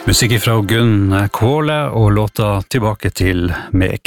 Musikk fra Gunn Kvåle og låta Tilbake til meg.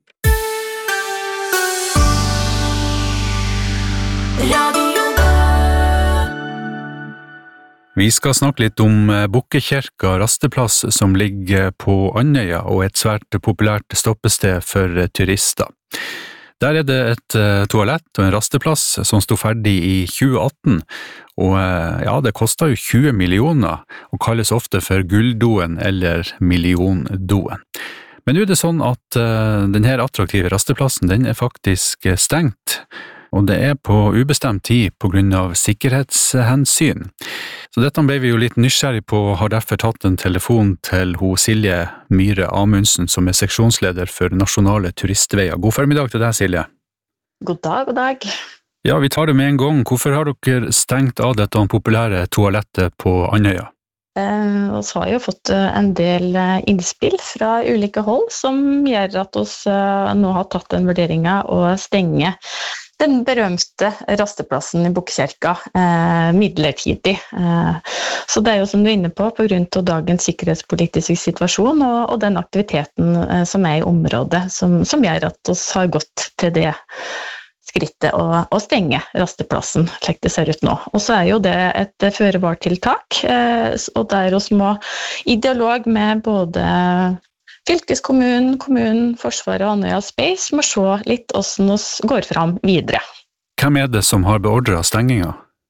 Vi skal snakke litt om Bukkekjerka rasteplass som ligger på Andøya og et svært populært stoppested for turister. Der det et toalett og en rasteplass som stod ferdig i 2018, og ja, det kostet jo 20 millioner og kalles ofte for gulldoen eller milliondoen. Men nå det sånn at denne attraktive rasteplassen den faktisk stengt, og det på ubestemt tid på grunn av sikkerhetshensyn. Så dette ble vi jo litt nysgjerrig på, og har derfor tatt en telefon til Silje Myhre Amundsen, som seksjonsleder for Nasjonale turistveier. God formiddag til deg, Silje. God dag, god dag. Ja, vi tar det med en gang. Hvorfor har dere stengt av dette populære toalettet på Andøya? Vi har jo fått en del innspill fra ulike hold, som gjør at vi nå har tatt den vurderingen å stenge den berømte rasteplassen i Bukkekjerka midlertidig. Så det jo som du inne på grunn av dagens sikkerhetspolitiske situasjon og den aktiviteten som i området, som gjør at vi har gått til det skrittet å stenge rasteplassen, slik det ser ut nå. Og så jo det et føre-var-tiltak, og der vi må i dialog med både fylkeskommunen, kommunen, Forsvaret og Andøya Space må se litt hvordan vi går fram videre. Hvem det som har beordret stenginga?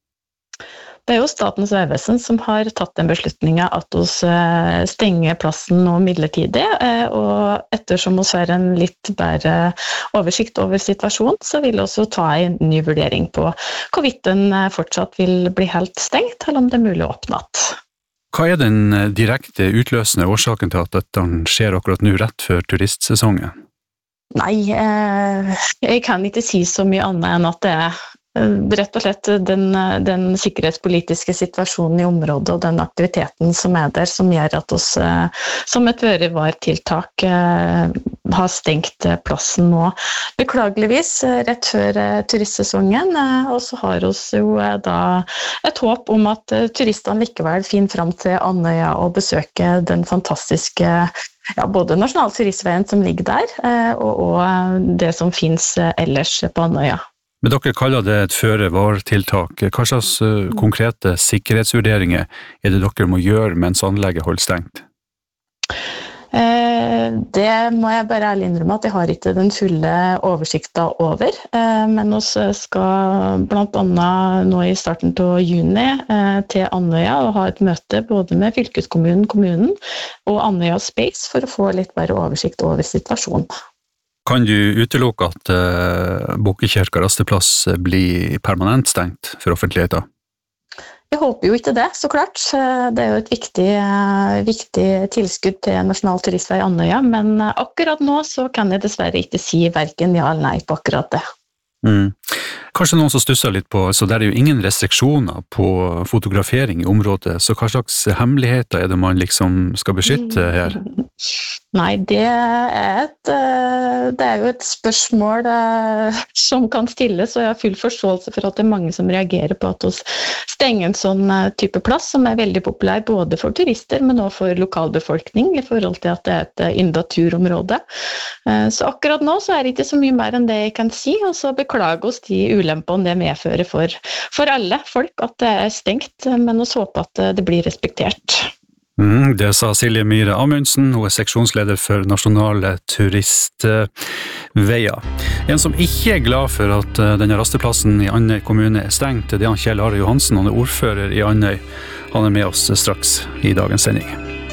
Det jo Statens vegvesen som har tatt den beslutningen at vi stenger plassen nå midlertidig, og ettersom vi har en litt bedre oversikt over situasjonen, så vil vi også ta en ny vurdering på hvorvidt den fortsatt vil bli helt stengt, eller om det mulig å åpne igjen. Hva den direkte utløsende årsaken til at dette skjer akkurat nå rett før turistsesongen? Nei, jeg kan ikke si så mye annet enn at det rett og slett den sikkerhetspolitiske situasjonen i området og den aktiviteten som der, som gjør at vi som et føre-var-tiltak har stengt plassen nå. Beklageligvis rett før turistsesongen, og så har vi jo da et håp om at turistene likevel finner fram til Andøya og besøker den fantastiske både Nasjonal turistveien som ligger der, og det som finnes ellers på Andøya. Men dere kaller det et føre-var-tiltak. Hva slags konkrete sikkerhetsvurderinger det dere må gjøre mens anlegget holder stengt? Det må jeg bare ærlig innrømme at jeg har ikke den fulle oversikten over, men vi skal blant annet nå i starten av juni til Andøya og ha et møte både med fylkeskommunen, kommunen og Andøya Space for å få litt bedre oversikt over situasjonen. Kan du utelukke at Bukkekjerka rasteplass blir permanent stengt for offentligheten? Jeg håper jo ikke det, så klart. Det jo et viktig tilskudd til Nasjonal turistvei Andøya, men akkurat nå så kan jeg dessverre ikke si hverken ja eller nei på akkurat det. Kanskje noen som stusser litt på, så der jo ingen restriksjoner på fotografering i området, så hva slags hemmeligheter det man liksom skal beskytte her? Nei, det jo et spørsmål som kan stilles, og jeg har full forståelse for at det mange som reagerer på at vi stenger en sånn type plass som veldig populær både for turister, men også for lokalbefolkning i forhold til at det et indaturområde. Så akkurat nå så det ikke så mye mer enn det jeg kan si, og så beklager oss de ulempene det medfører for alle folk at det stengt, men vi håper at det blir respektert. Det sa Silje Myhre Amundsen, hun seksjonsleder for Nasjonale turistveier. En som ikke glad for at denne rasteplassen i Andøy kommune stengt, det han Kjell Are Johansen, han ordfører i Andøy. Han med oss straks i dagens sending.